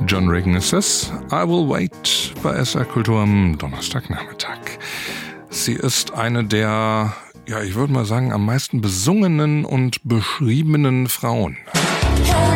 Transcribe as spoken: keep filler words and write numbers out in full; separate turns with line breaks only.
John Regan ist es. I Will Wait bei S R Kultur am Donnerstagnachmittag. Sie ist eine der, ja, ich würde mal sagen, am meisten besungenen und beschriebenen Frauen.